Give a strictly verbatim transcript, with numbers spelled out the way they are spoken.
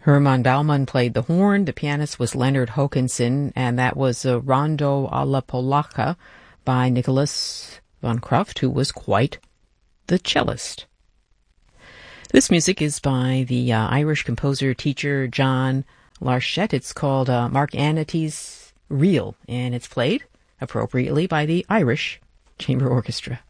Herman Baumann played the horn. The pianist was Leonard Hokanson, and that was a Rondo alla Polacca by Nicholas von Kruft, who was quite the cellist. This music is by the uh, Irish composer-teacher John Larchette. It's called uh, Mark Anity's Reel, and it's played appropriately by the Irish Chamber Orchestra.